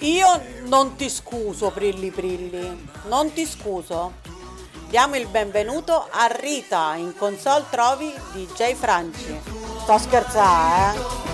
Io non ti scuso, Prilli Prilli, non ti scuso. Diamo il benvenuto a Rita, in console trovi DJ Franci. Sto scherzando, eh?